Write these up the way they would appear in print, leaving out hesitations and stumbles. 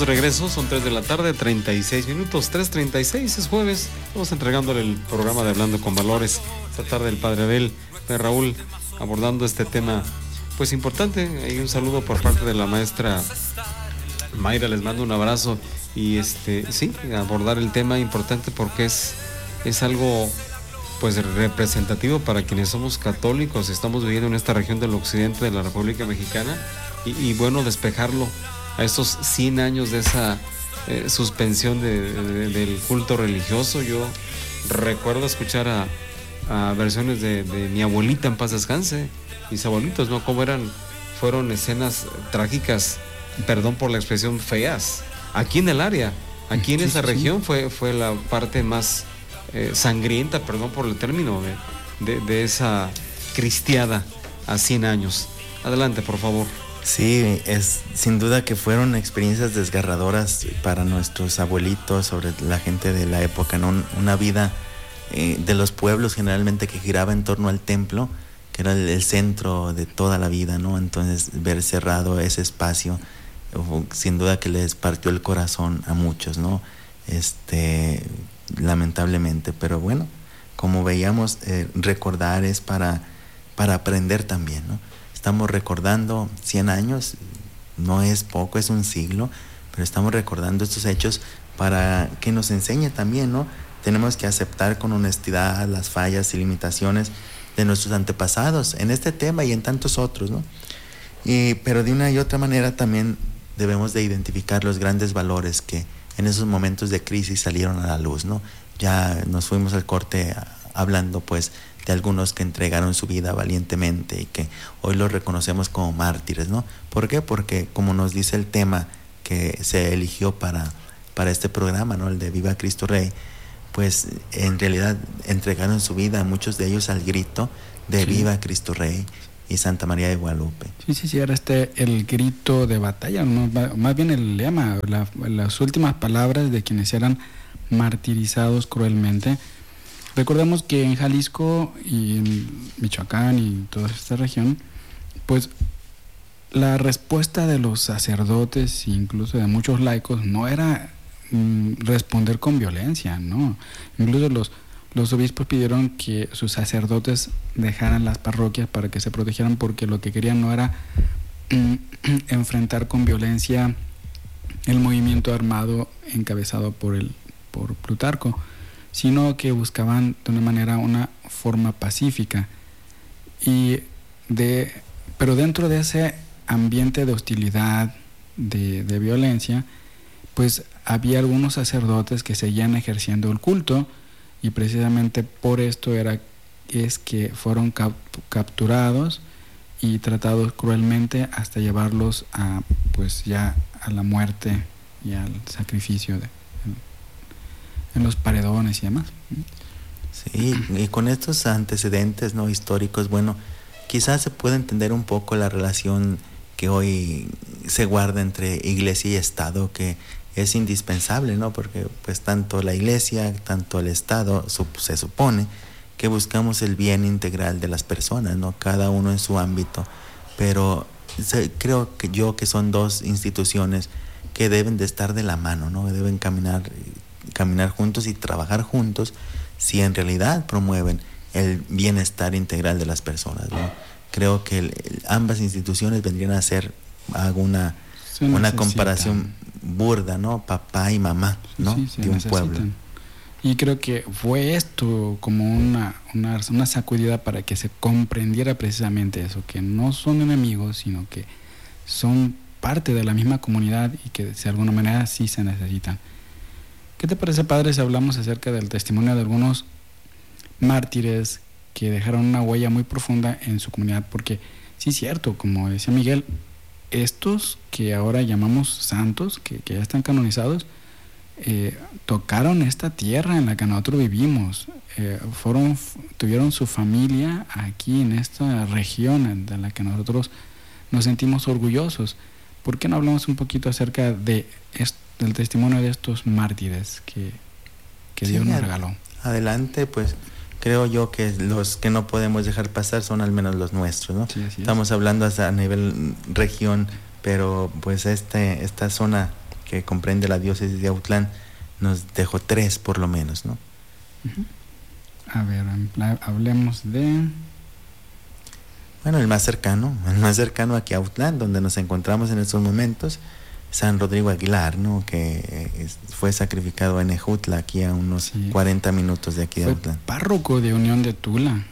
de regreso, son 3 de la tarde, 36 minutos, 3:36, es jueves. Estamos entregándole el programa de Hablando con Valores. Esta tarde el Padre Abel, Padre Raúl, abordando este tema, pues importante. Hay un saludo por parte de la maestra Mayra, les mando un abrazo. Y sí, abordar el tema importante porque es algo pues representativo para quienes somos católicos. Estamos viviendo en esta región del occidente de la República Mexicana y bueno, despejarlo a estos 100 años de esa suspensión del culto religioso. Yo recuerdo escuchar a versiones de mi abuelita, en paz descanse, mis abuelitos, ¿no? Cómo fueron escenas trágicas, perdón por la expresión, feas, aquí en el área, aquí en esa región. Fue la parte más sangrienta, perdón por el término, de esa cristiada a 100 años. Adelante, por favor. Sí, es sin duda que fueron experiencias desgarradoras para nuestros abuelitos, sobre la gente de la época, ¿no? Una vida de los pueblos generalmente que giraba en torno al templo, que era el centro de toda la vida, ¿no? Entonces ver cerrado ese espacio, sin duda que les partió el corazón a muchos, ¿no? Lamentablemente, pero bueno, como veíamos, recordar es para aprender también, ¿no? Estamos recordando 100 años, no es poco, es un siglo, pero estamos recordando estos hechos para que nos enseñe también, ¿no? Tenemos que aceptar con honestidad las fallas y limitaciones de nuestros antepasados en este tema y en tantos otros, ¿no? Pero de una y otra manera también debemos de identificar los grandes valores que en esos momentos de crisis salieron a la luz, ¿no? Ya nos fuimos al corte hablando pues de algunos que entregaron su vida valientemente y que hoy los reconocemos como mártires, ¿no? ¿Por qué? Porque como nos dice el tema que se eligió para este programa, ¿no? El de Viva Cristo Rey, pues en realidad entregaron su vida, muchos de ellos al grito de Viva Cristo Rey y Santa María de Guadalupe. Sí, era el grito de batalla, ¿no? Más bien el lema, las últimas palabras de quienes eran martirizados cruelmente. Recordemos que en Jalisco y en Michoacán y toda esta región, pues la respuesta de los sacerdotes e incluso de muchos laicos no era responder con violencia, ¿no? Incluso los obispos pidieron que sus sacerdotes dejaran las parroquias para que se protegieran, porque lo que querían no era enfrentar con violencia el movimiento armado encabezado por Plutarco, sino que buscaban de una manera una forma pacífica. Pero dentro de ese ambiente de hostilidad, de violencia, pues había algunos sacerdotes que seguían ejerciendo el culto, y precisamente por esto es que fueron capturados y tratados cruelmente hasta llevarlos a la muerte y al sacrificio en los paredones y demás. Sí, y con estos antecedentes, ¿no?, históricos, bueno, quizás se puede entender un poco la relación que hoy se guarda entre iglesia y Estado, que es indispensable, ¿no? Porque pues tanto la iglesia, tanto el Estado, se supone que buscamos el bien integral de las personas, ¿no? Cada uno en su ámbito, pero creo que son dos instituciones que deben de estar de la mano, ¿no? Deben caminar juntos y trabajar juntos si en realidad promueven el bienestar integral de las personas, ¿no? Creo que ambas instituciones vendrían a ser, hago una comparación burda, ¿no? Papá y mamá, ¿no? De un pueblo. Y creo que fue esto como una sacudida para que se comprendiera precisamente eso, que no son enemigos, sino que son parte de la misma comunidad y que de alguna manera sí se necesitan. ¿Qué te parece, padre, si hablamos acerca del testimonio de algunos mártires que dejaron una huella muy profunda en su comunidad? Porque sí es cierto, como decía Miguel, estos que ahora llamamos santos, que ya están canonizados, tocaron esta tierra en la que nosotros vivimos, tuvieron su familia aquí en esta región de la que nosotros nos sentimos orgullosos. ¿Por qué no hablamos un poquito acerca del testimonio de estos mártires que Dios nos regaló? Adelante, pues creo yo que los que no podemos dejar pasar son al menos los nuestros, ¿no? Sí, estamos hablando hasta a nivel región, pero pues esta zona que comprende la diócesis de Autlán, nos dejó 3 por lo menos, ¿no? A ver, hablemos de... Bueno, el más cercano aquí a Autlán, donde nos encontramos en estos momentos, San Rodrigo Aguilar, ¿no? Que fue sacrificado en Ejutla, aquí a unos 40 minutos de aquí de Autlán. Fue párroco de Unión de Tula.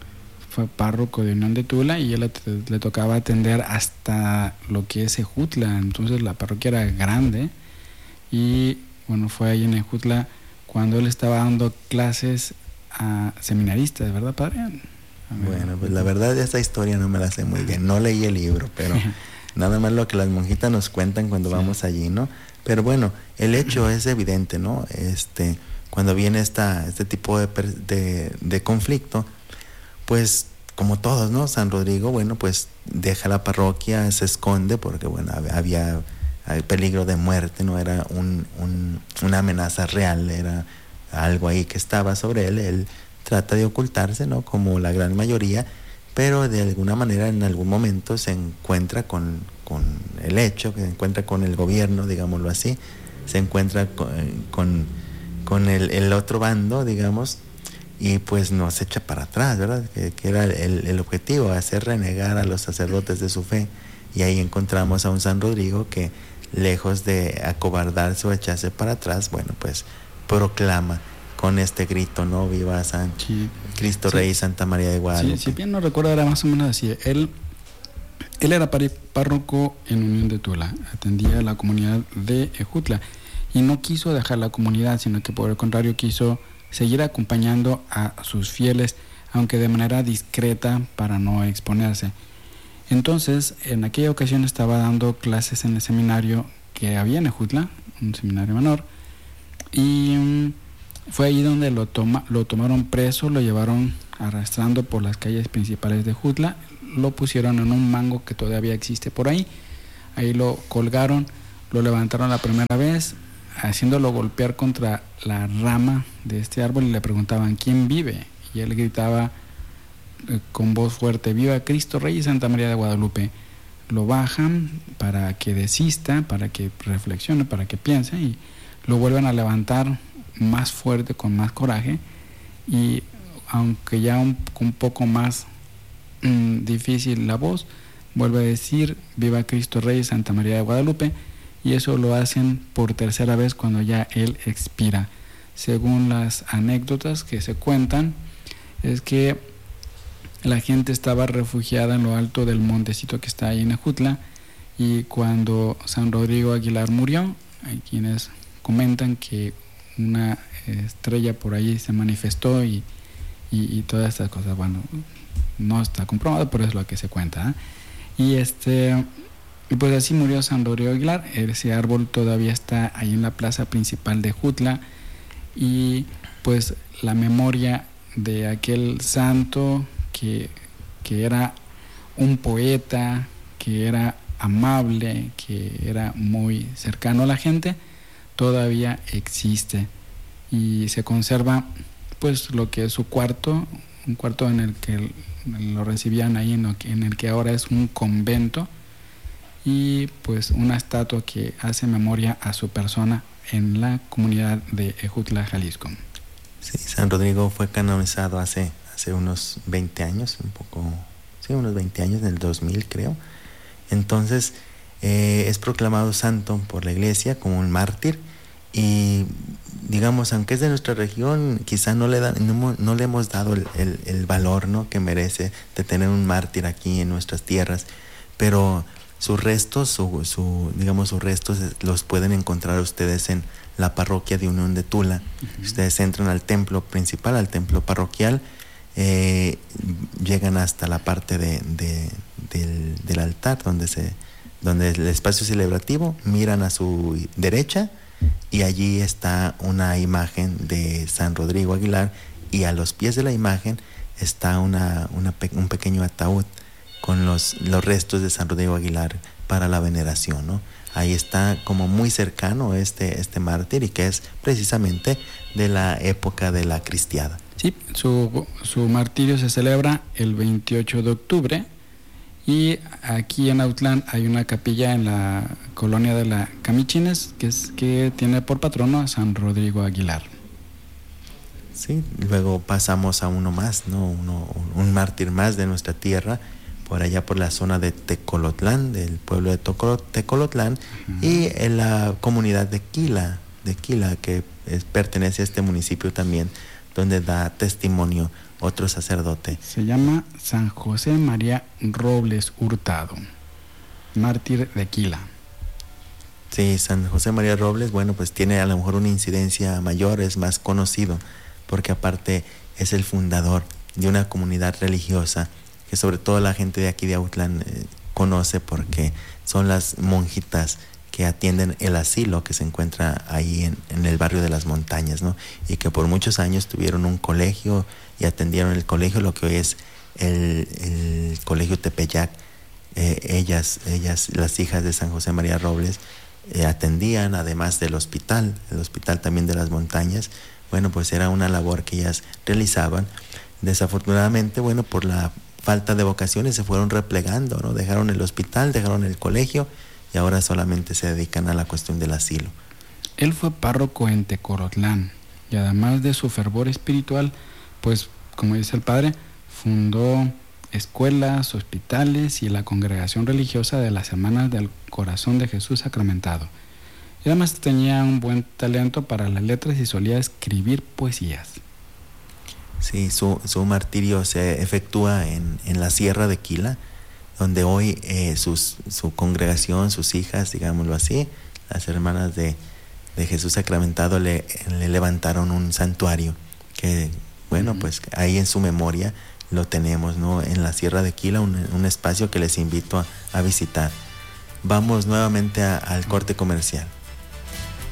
Y él le tocaba atender hasta lo que es Ejutla. Entonces la parroquia era grande. Y bueno, fue ahí en Ejutla cuando él estaba dando clases a seminaristas, ¿verdad, padre? Bueno, pues la verdad esta historia no me la sé muy bien, no leí el libro, pero nada más lo que las monjitas nos cuentan cuando vamos allí, ¿no? Pero bueno, el hecho es evidente, ¿no? Cuando viene este tipo de conflicto, pues como todos, ¿no? San Rodrigo, bueno, pues deja la parroquia, se esconde porque, bueno, había peligro de muerte, no era una amenaza real, era algo ahí que estaba sobre él trata de ocultarse, ¿no? Como la gran mayoría, pero de alguna manera en algún momento se encuentra con el hecho, se encuentra con el gobierno, digámoslo así, se encuentra con el otro bando, digamos, y pues no se echa para atrás, ¿verdad? Que era el objetivo, hacer renegar a los sacerdotes de su fe. Y ahí encontramos a un San Rodrigo que, lejos de acobardarse o echarse para atrás, bueno, pues proclama con este grito, ¿no? Viva San Cristo Rey y Santa María de Guadalupe. Sí, si bien no recuerdo, era más o menos así. Él era párroco en Unión de Tula, atendía a la comunidad de Ejutla y no quiso dejar la comunidad, sino que por el contrario quiso seguir acompañando a sus fieles, aunque de manera discreta para no exponerse. Entonces, en aquella ocasión estaba dando clases en el seminario que había en Ejutla, un seminario menor, y fue ahí donde lo tomaron preso, lo llevaron arrastrando por las calles principales de Ejutla, lo pusieron en un mango que todavía existe por ahí lo colgaron, lo levantaron la primera vez, haciéndolo golpear contra la rama de este árbol y le preguntaban ¿quién vive? Y él gritaba con voz fuerte, viva Cristo Rey y Santa María de Guadalupe. Lo bajan para que desista, para que reflexione, para que piense y lo vuelven a levantar más fuerte, con más coraje, y aunque ya un poco más difícil la voz, vuelve a decir viva Cristo Rey y Santa María de Guadalupe, y eso lo hacen por tercera vez cuando ya él expira. Según las anécdotas que se cuentan, es que la gente estaba refugiada en lo alto del montecito que está ahí en Ejutla, y cuando San Rodrigo Aguilar murió, hay quienes comentan que una estrella por ahí se manifestó y todas estas cosas. Bueno, no está comprobado, pero es lo que se cuenta, ¿eh? Y pues así murió San Rodrigo Aguilar. Ese árbol todavía está ahí en la plaza principal de Ejutla, y pues la memoria de aquel santo que era un poeta, que era amable, que era muy cercano a la gente, todavía existe y se conserva pues lo que es su cuarto, un cuarto en el que lo recibían ahí, en el que ahora es un convento, y pues una estatua que hace memoria a su persona en la comunidad de Ejutla, Jalisco. Sí, San Rodrigo fue canonizado hace unos 20 años, unos 20 años, en el 2000 creo. Entonces es proclamado santo por la iglesia como un mártir, y digamos, aunque es de nuestra región, quizá no le hemos dado el valor, ¿no?, que merece de tener un mártir aquí en nuestras tierras, pero sus restos, sus restos los pueden encontrar ustedes en la parroquia de Unión de Tula. Uh-huh. Ustedes entran al templo principal, al templo parroquial, llegan hasta la parte del altar donde el espacio celebrativo, miran a su derecha y allí está una imagen de San Rodrigo Aguilar, y a los pies de la imagen está un pequeño ataúd con los restos de San Rodrigo Aguilar para la veneración, ¿no? Ahí está como muy cercano este mártir, y que es precisamente de la época de la cristiada. Sí, su martirio se celebra el 28 de octubre Y aquí en Autlán hay una capilla en la colonia de la Camichines que tiene por patrono a San Rodrigo Aguilar. Sí, luego pasamos a uno más, ¿no? Un mártir más de nuestra tierra, por allá por la zona de Tecolotlán, del pueblo de Tecolotlán, y en la comunidad de Quila, que pertenece a este municipio también, donde da testimonio otro sacerdote. Se llama San José María Robles Hurtado, mártir de Quila. Sí, San José María Robles, bueno, pues tiene a lo mejor una incidencia mayor, es más conocido, porque aparte es el fundador de una comunidad religiosa que sobre todo la gente de aquí de Autlán conoce, porque son las monjitas que atienden el asilo que se encuentra ahí en el barrio de las Montañas, ¿no? Y que por muchos años tuvieron un colegio y atendieron el colegio, lo que hoy es el Colegio Tepeyac. Ellas, las hijas de San José María Robles, atendían, además del hospital, el hospital también de las Montañas. Bueno, pues era una labor que ellas realizaban. Desafortunadamente, bueno, por la falta de vocaciones se fueron replegando, ¿no? Dejaron el hospital, dejaron el colegio y ahora solamente se dedican a la cuestión del asilo. Él fue párroco en Tecolotlán y además de su fervor espiritual, pues como dice el padre, fundó escuelas, hospitales y la congregación religiosa de las Hermanas del Corazón de Jesús Sacramentado. Y además tenía un buen talento para las letras y solía escribir poesías. Sí, su martirio se efectúa en la Sierra de Quila, donde hoy su congregación, sus hijas, digámoslo así, las Hermanas de Jesús Sacramentado le levantaron un santuario que, bueno, pues ahí en su memoria lo tenemos, ¿no? En la Sierra de Quila, un espacio que les invito a visitar. Vamos nuevamente al corte comercial.